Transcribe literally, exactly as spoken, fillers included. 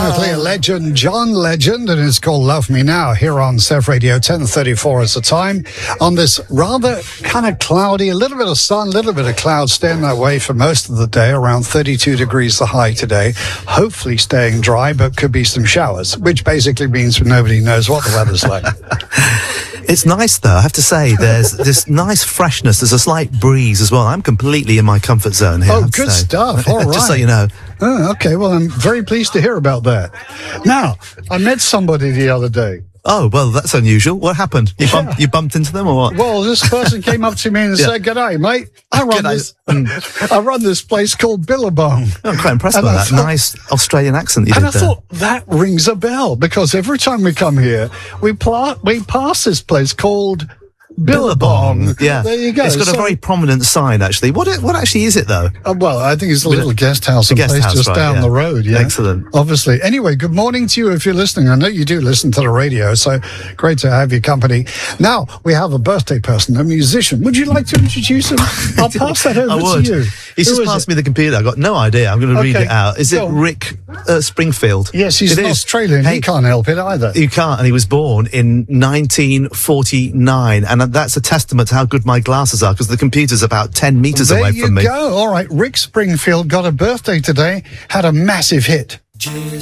definitely a legend, John Legend, and it's called Love Me Now here on Surf Radio. Ten thirty-four is the time on this rather kind of cloudy, a little bit of sun, a little bit of cloud staying that way for most of the day, around thirty-two degrees the high today. Hopefully staying dry, but could be some showers, which basically means nobody knows what the weather's like. It's nice, though, I have to say. There's this nice freshness. There's a slight breeze as well. I'm completely in my comfort zone here. Oh, good stuff. All right. Just so you know. Oh, okay, well, I'm very pleased to hear about that. Now, I met somebody the other day. Oh, well, that's unusual. What happened? You, Yeah. bumped, you bumped into them or what? Well, this person came up to me and Yeah. said, "G'day, mate. I run G'day. this. I run this place called Billabong." I'm quite impressed And by I that. thought- Nice Australian accent you And did I there. thought that rings a bell because every time we come here, we pla- we pass this place called Billabong. Yeah. There you go. It's got So- a very prominent sign, actually. What What actually is it, though? Uh, well, I think it's a little guest house and guest place house, just right, down yeah. the road. Yeah, Excellent. Obviously. Anyway, good morning to you if you're listening. I know you do listen to the radio, so great to have your company. Now we have a birthday person, a musician. Would you like to introduce him? I'll pass that over I would. to you. He's Who just is passed it? me the computer. I've got no idea. I'm going to read Okay, it out. Is it go on. Rick uh, Springfield? Yes, he's It an is. Australian. Hey, He can't help it either. You can't, and he was born in nineteen forty-nine, and that's a testament to how good my glasses are, because the computer's about ten metres There away you from me. go. All right, Rick Springfield got a birthday today. Had a massive hit.